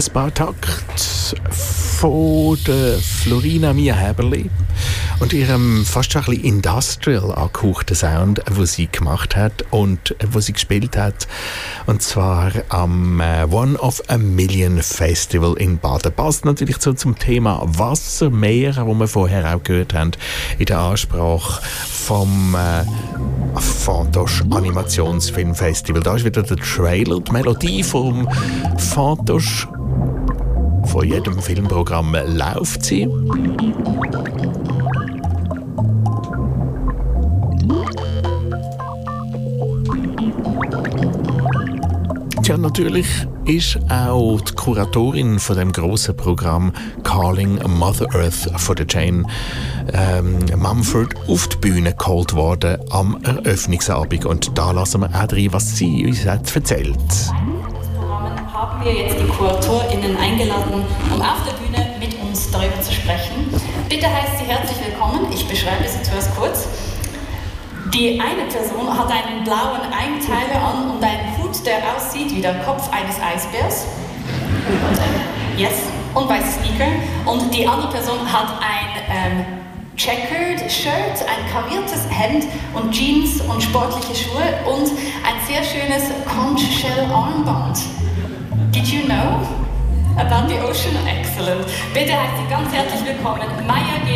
ein paar Takte von der Florina Mia Häberli und ihrem fast schon ein bisschen industrial angehauchten Sound, den sie gemacht hat und wo sie gespielt hat. Und zwar am One of a Million Festival in Baden. Passt natürlich so zum Thema Wassermeer, wo wir vorher auch gehört haben in der Ansprache vom Fantoche Animationsfilmfestival. Da ist wieder der Trailer, die Melodie vom Fantoche. Von jedem Filmprogramm läuft sie. Tja, natürlich ist auch die Kuratorin von dem grossen Programm Calling Mother Earth von der Jane Mumford auf die Bühne geholt worden am Eröffnungsabend. Und da lassen wir auch rein, was sie uns hat erzählt. Haben wir jetzt die KuratorInnen eingeladen, um auf der Bühne mit uns darüber zu sprechen. Bitte heißt sie herzlich willkommen. Ich beschreibe sie zuerst kurz. Die eine Person hat einen blauen Einteiler an und einen Hut, der aussieht wie der Kopf eines Eisbärs. Yes. Und weiße Sneaker. Und die andere Person hat ein Checkered Shirt, ein kariertes Hemd und Jeans und sportliche Schuhe und ein sehr schönes Conch Shell Armband. Did you know about the ocean? Excellent. Bitte heißt Sie ganz herzlich willkommen, Maya G.